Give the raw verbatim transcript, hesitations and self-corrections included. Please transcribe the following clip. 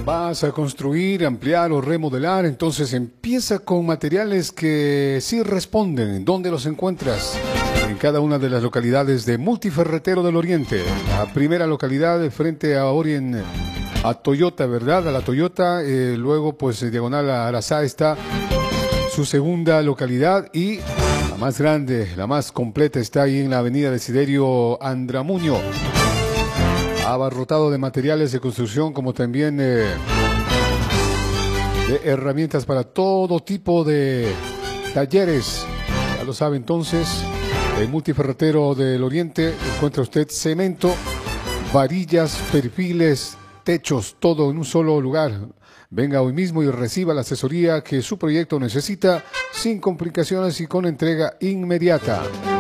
Vas a construir, ampliar o remodelar, entonces empieza con materiales que sí responden. ¿Dónde los encuentras? En cada una de las localidades de Multiferretero del Oriente. La primera localidad de frente a Orien, a Toyota, ¿verdad? A la Toyota, eh, luego pues en diagonal a Arazá está su segunda localidad y la más grande, la más completa está ahí en la avenida Desiderio Andramuño. Abarrotado de materiales de construcción como también eh, de herramientas para todo tipo de talleres. Ya lo sabe entonces, en Multiferretero del Oriente encuentra usted cemento, varillas, perfiles, techos, todo en un solo lugar. Venga hoy mismo y reciba la asesoría que su proyecto necesita sin complicaciones y con entrega inmediata.